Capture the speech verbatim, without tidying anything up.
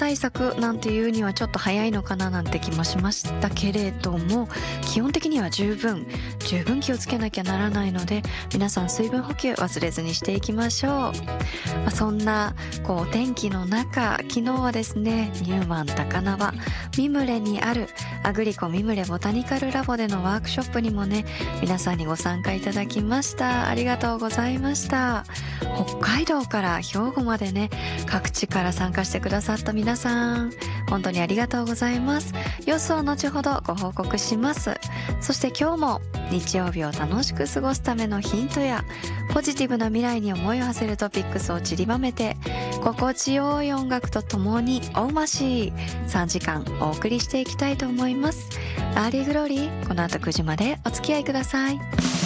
対策なんていうにはちょっと早いのかななんて気もしましたけれども、基本的には十分十分気をつけなきゃならないので、皆さん水分補給忘れずにしていきましょう。まあ、そんなこうお天気の中、昨日はですね、ニューマン高輪ミムレにあるアグリコミムレボタニカルラボでのワークショップにもね、皆さんにご参加いただきました。ありがとうございました。北海道から兵庫までね、各地から参加してくださった皆さん、本当にありがとうございます。様子を後ほどご報告します。そして今日も日曜日を楽しく過ごすためのヒントやポジティブな未来に思いを馳せるトピックスを散りばめて、心地よい音楽とともにおうましいさんじかんお送りしていきたいと思います。アーリーグローリー、この後くじまでお付き合いください。